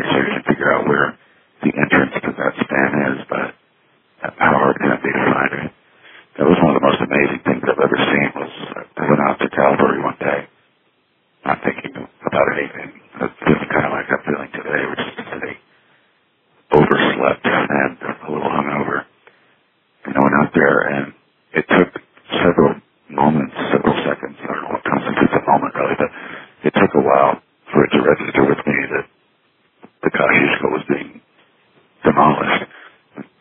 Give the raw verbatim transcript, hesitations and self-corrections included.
research and figure out where the entrance to that span is, but how hard can it be to find it? That was one of the most amazing things I've ever seen. Was I went out to Calvary one day, not thinking about anything. I was feeling kind of like I'm feeling today, which is today, overslept and a little hungover. And I went out there, and it took